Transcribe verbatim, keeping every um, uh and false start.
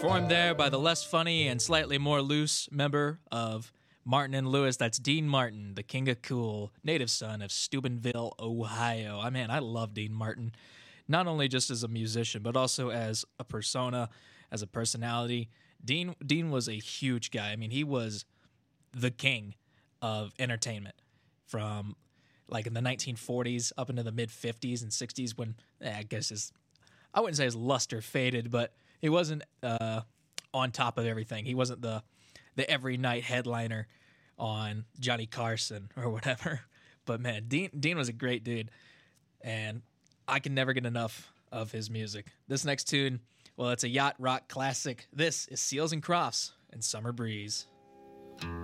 Performed there by the less funny and slightly more loose member of Martin and Lewis. That's Dean Martin, the king of cool, native son of Steubenville, Ohio. I mean, I love Dean Martin, not only just as a musician, but also as a persona, as a personality. Dean Dean was a huge guy. I mean, he was the king of entertainment from like in the nineteen forties up into the mid fifties and sixties when eh, I guess his, I wouldn't say his luster faded, but he wasn't uh, on top of everything. He wasn't the the every night headliner on Johnny Carson or whatever. But man, Dean Dean was a great dude, and I can never get enough of his music. This next tune, well, it's a yacht rock classic. This is Seals and Crofts and Summer Breeze.